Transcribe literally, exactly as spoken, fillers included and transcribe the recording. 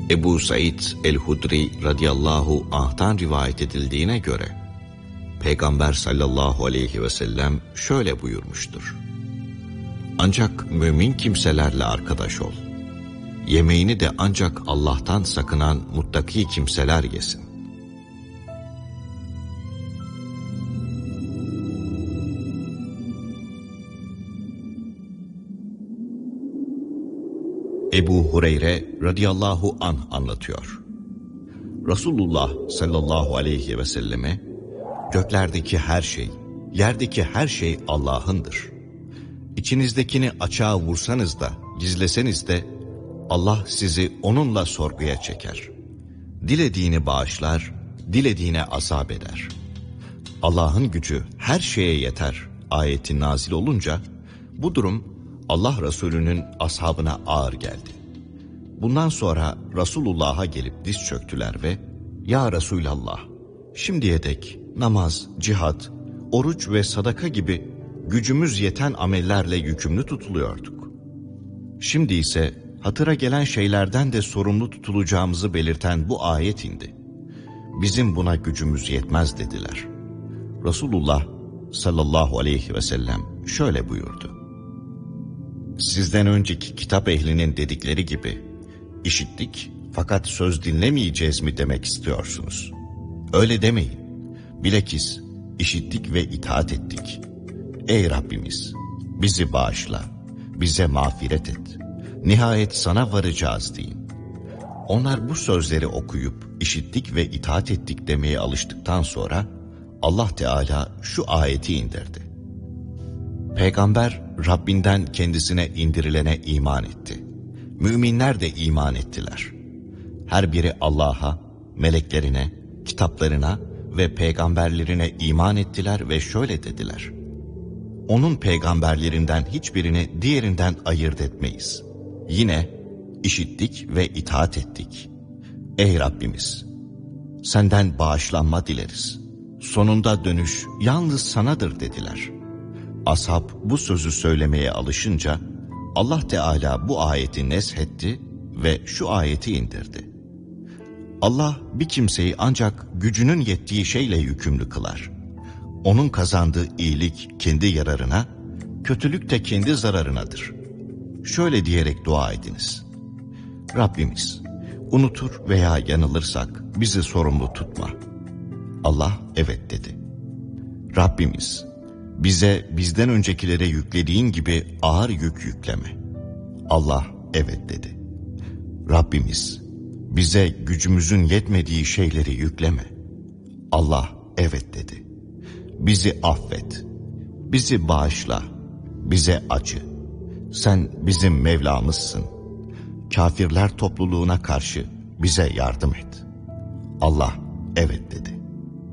Ebu Said el-Hudri radıyallahu anh'tan rivayet edildiğine göre Peygamber sallallahu aleyhi ve sellem şöyle buyurmuştur: ancak mümin kimselerle arkadaş ol. Yemeğini de ancak Allah'tan sakınan muttaki kimseler yesin. Ebu Hureyre radıyallahu anh anlatıyor. Resulullah sallallahu aleyhi ve selleme, göklerdeki her şey, yerdeki her şey Allah'ındır. İçinizdekini açığa vursanız da, gizleseniz de Allah sizi onunla sorguya çeker. Dilediğini bağışlar, dilediğine azap eder. Allah'ın gücü her şeye yeter ayeti nazil olunca bu durum Allah Resulü'nün ashabına ağır geldi. Bundan sonra Resulullah'a gelip diz çöktüler ve "Ya Resulallah, şimdiye dek namaz, cihat, oruç ve sadaka gibi gücümüz yeten amellerle yükümlü tutuluyorduk. Şimdi ise hatıra gelen şeylerden de sorumlu tutulacağımızı belirten bu ayet indi. Bizim buna gücümüz yetmez" dediler. Resulullah sallallahu aleyhi ve sellem şöyle buyurdu: sizden önceki kitap ehlinin dedikleri gibi işittik fakat söz dinlemeyeceğiz mi demek istiyorsunuz? Öyle demeyin. Bilakis işittik ve itaat ettik. Ey Rabbimiz, bizi bağışla, bize mağfiret et. Nihayet sana varacağız deyin. Onlar bu sözleri okuyup işittik ve itaat ettik demeye alıştıktan sonra Allah Teala şu ayeti indirdi. Peygamber Rabbinden kendisine indirilene iman etti. Müminler de iman ettiler. Her biri Allah'a, meleklerine, kitaplarına ve peygamberlerine iman ettiler ve şöyle dediler: onun peygamberlerinden hiçbirini diğerinden ayırt etmeyiz. Yine işittik ve itaat ettik. Ey Rabbimiz, senden bağışlanma dileriz. Sonunda dönüş yalnız sanadır dediler. Ashab bu sözü söylemeye alışınca Allah Teala bu ayeti neshetti ve şu ayeti indirdi. Allah bir kimseyi ancak gücünün yettiği şeyle yükümlü kılar. Onun kazandığı iyilik kendi yararına, kötülük de kendi zararınadır. Şöyle diyerek dua ediniz: Rabbimiz, unutur veya yanılırsak bizi sorumlu tutma. Allah evet dedi. Rabbimiz, bize bizden öncekilere yüklediğin gibi ağır yük yükleme. Allah evet dedi. Rabbimiz, bize gücümüzün yetmediği şeyleri yükleme. Allah evet dedi. Bizi affet, bizi bağışla, bize acı. Sen bizim Mevlamızsın. Kafirler topluluğuna karşı bize yardım et. Allah evet dedi.